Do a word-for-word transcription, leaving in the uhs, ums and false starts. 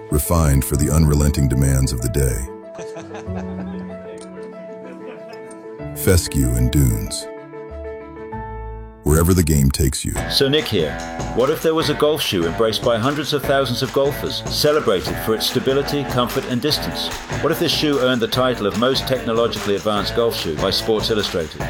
refined for the unrelenting demands of the day. Fescue and Dunes. Wherever the game takes you. So Nick here. What if there was a golf shoe embraced by hundreds of thousands of golfers, celebrated for its stability, comfort and distance? What if this shoe earned the title of most technologically advanced golf shoe by Sports Illustrated?